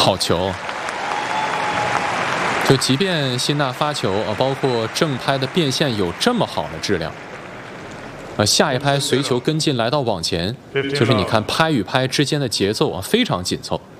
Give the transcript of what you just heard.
好球！就即便辛纳发球包括正拍的变线有这么好的质量，下一拍随球跟进来到网前，就是你看拍与拍之间的节奏非常紧凑。